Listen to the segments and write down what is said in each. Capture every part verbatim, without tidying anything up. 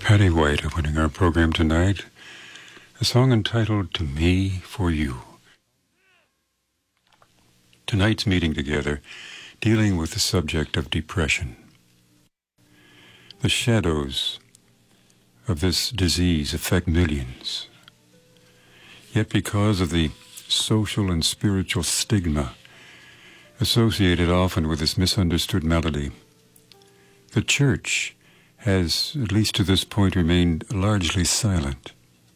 Patty White opening our program tonight, a song entitled To Me For You. Tonight's meeting together, dealing with the subject of depression. The shadows of this disease affect millions. Yet because of the social and spiritual stigma associated often with this misunderstood malady, the church has, at least to this point, remained largely silent.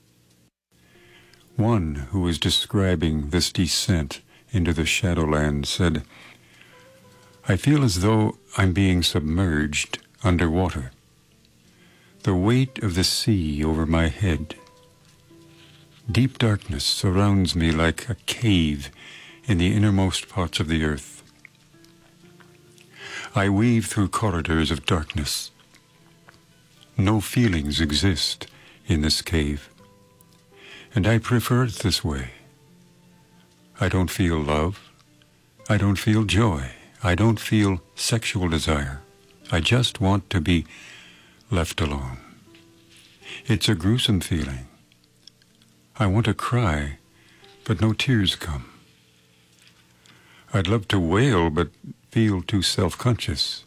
One who was describing this descent into the Shadowland said, "I feel as though I'm being submerged underwater. The weight of the sea over my head. Deep darkness surrounds me like a cave in the innermost parts of the earth. I weave through corridors of darkness. No feelings exist in this cave, and I prefer it this way. I don't feel love. I don't feel joy. I don't feel sexual desire. I just want to be left alone. It's a gruesome feeling. I want to cry, but no tears come. I'd love to wail, but feel too self-conscious.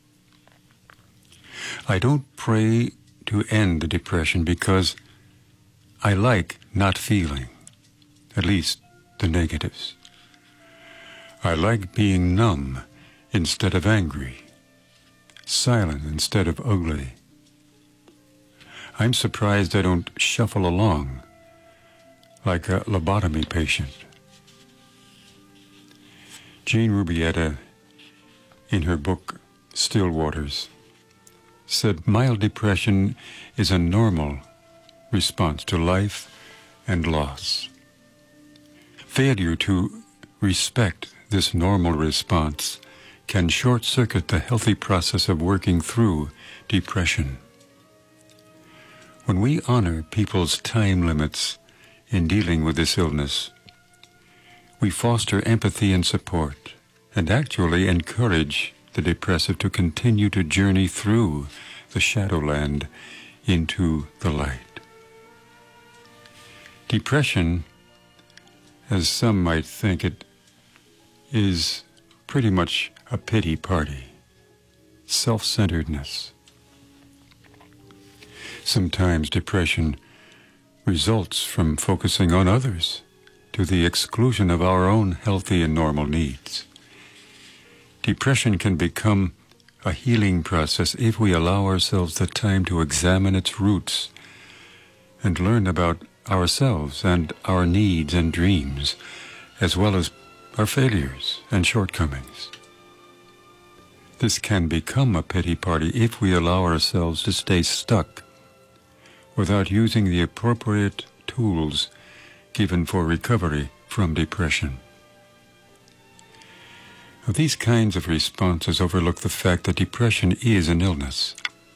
I don't pray to end the depression because I like not feeling, at least the negatives. I like being numb instead of angry, silent instead of ugly. I'm surprised I don't shuffle along like a lobotomy patient." Jane Rubietta, in her book Still Waters, said mild depression is a normal response to life and loss. Failure to respect this normal response can short-circuit the healthy process of working through depression. When we honor people's time limits in dealing with this illness, we foster empathy and support, and actually encourage the depressive to continue to journey through the shadowland into the light. Depression, as some might think it, is pretty much a pity party, self-centeredness. Sometimes depression results from focusing on others to the exclusion of our own healthy and normal needs. Depression can become a healing process if we allow ourselves the time to examine its roots and learn about ourselves and our needs and dreams, as well as our failures and shortcomings. This can become a pity party if we allow ourselves to stay stuck without using the appropriate tools given for recovery from depression. Now, these kinds of responses overlook the fact that depression is an illness.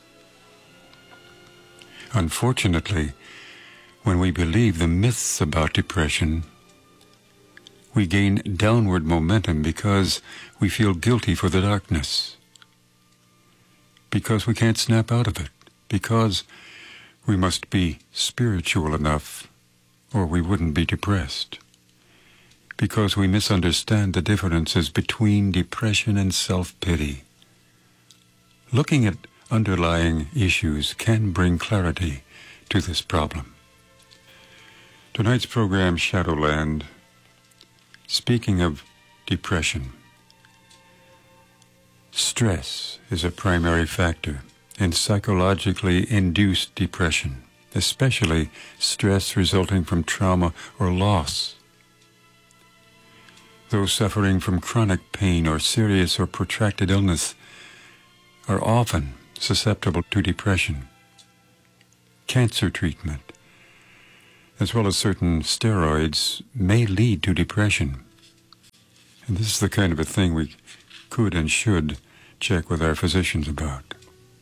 Unfortunately, when we believe the myths about depression, we gain downward momentum because we feel guilty for the darkness, because we can't snap out of it, because we must be spiritual enough or we wouldn't be depressed, because we misunderstand the differences between depression and self-pity. Looking at underlying issues can bring clarity to this problem. Tonight's program, Shadowland, speaking of depression, stress is a primary factor in psychologically induced depression, especially stress resulting from trauma or loss. Those suffering from chronic pain or serious or protracted illness are often susceptible to depression. Cancer treatment, as well as certain steroids, may lead to depression. And this is the kind of a thing we could and should check with our physicians about.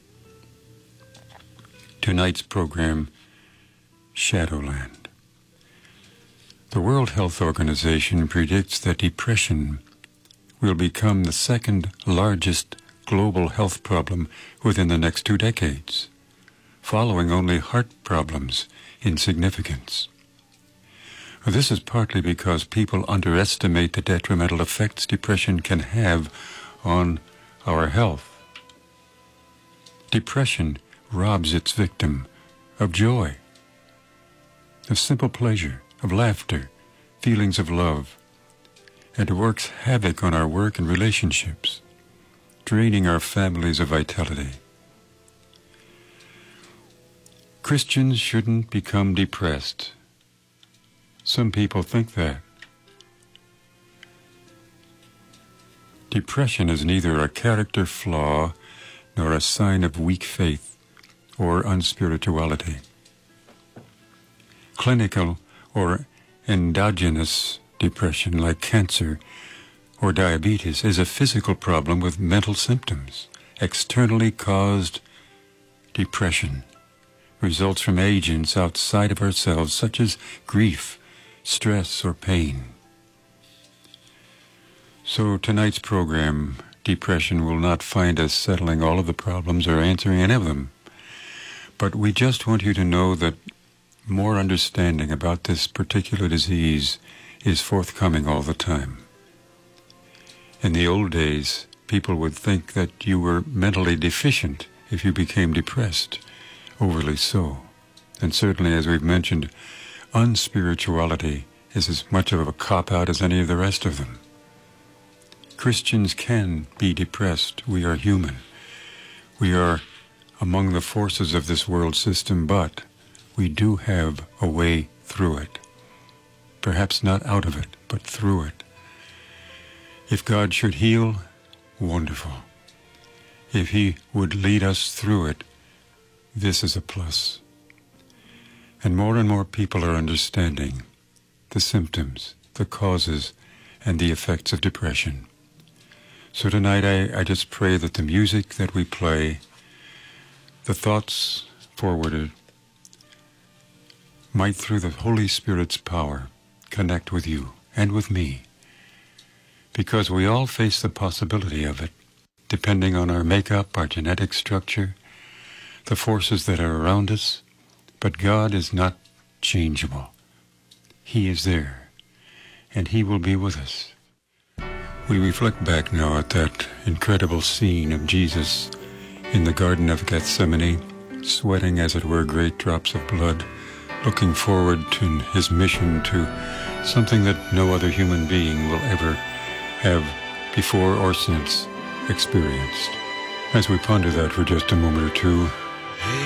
Tonight's program, Shadowland. The World Health Organization predicts that depression will become the second largest global health problem within the next two decades, following only heart problems in significance. This is partly because people underestimate the detrimental effects depression can have on our health. Depression robs its victim of joy, of simple pleasure, of laughter, feelings of love, and works havoc on our work and relationships, draining our families of vitality. Christians shouldn't become depressed. Some people think that. Depression is neither a character flaw nor a sign of weak faith or unspirituality. Clinical or endogenous depression, like cancer or diabetes, is a physical problem with mental symptoms. Externally caused depression results from agents outside of ourselves, such as grief, stress, or pain. So tonight's program, Depression, will not find us settling all of the problems or answering any of them. But we just want you to know that more understanding about this particular disease is forthcoming all the time. In the old days, people would think that you were mentally deficient if you became depressed, overly so. And certainly, as we've mentioned, unspirituality is as much of a cop-out as any of the rest of them. Christians can be depressed. We are human. We are among the forces of this world system, but we do have a way through it. Perhaps not out of it, but through it. If God should heal, wonderful. If He would lead us through it, this is a plus. And more and more people are understanding the symptoms, the causes, and the effects of depression. So tonight I, I just pray that the music that we play, the thoughts forwarded, might through the Holy Spirit's power connect with you and with me, because we all face the possibility of it, depending on our makeup, our genetic structure, the forces that are around us. But God is not changeable. He is there, and He will be with us. We reflect back now at that incredible scene of Jesus in the Garden of Gethsemane, sweating, as it were, great drops of blood, looking forward to His mission to something that no other human being will ever have before or since experienced. As we ponder that for just a moment or two,